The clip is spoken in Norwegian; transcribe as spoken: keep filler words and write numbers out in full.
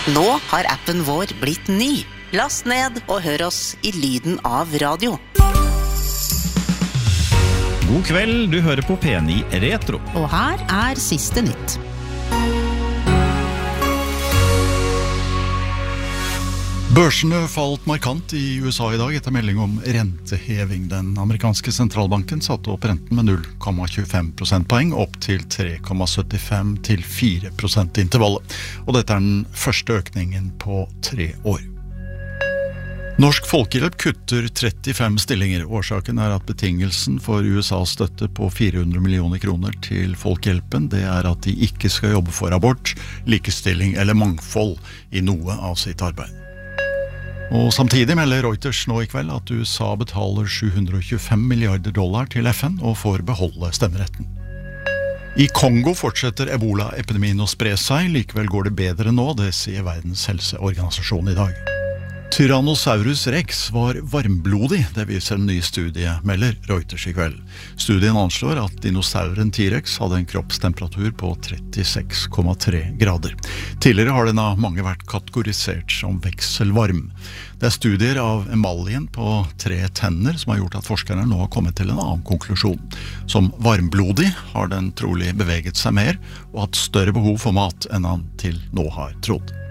Nå har appen vår blitt ny. Last ned og hør oss i lyden av radio. God kveld, du hører på P ni Retro. Og her er siste nytt. Børsene falt markant i U S A i dag etter melding om renteheving. Den amerikanske sentralbanken satte opp renten med null komma tjuefem prosentpoeng opp til tre komma syttifem til fire prosent intervallet. Og dette er den første økningen på tre år. Norsk Folkehjelp kutter trettifem stillinger. Årsaken er at betingelsen for U S A's støtte på fire hundre millioner kroner til Folkehjelpen, det er at de ikke skal jobbe for abort, likestilling eller mangfold i noe av sitt arbeid. Og samtidig melder Reuters nå i kveld at U S A betaler sju hundre tjuefem milliarder dollar til F N og får beholde stemmeretten. I Kongo fortsetter ebola-epidemien å spre seg, likevel går det bedre nå, det sier Verdens helseorganisasjon i dag. Tyrannosaurus rex var varmblodig, det viser en ny studie, melder Reuters i kveld. Studien anslår at dinosauren T-rex hadde en kroppstemperatur på trettiseks komma tre grader. Tidligere har den av mange vært kategorisert som vekselvarm. Det er studier av emaljen på tre tenner som har gjort at forskerne nå har kommet til en annen konklusjon. Som varmblodig har den trolig beveget seg mer og hatt større behov for mat enn han til nå har trodd.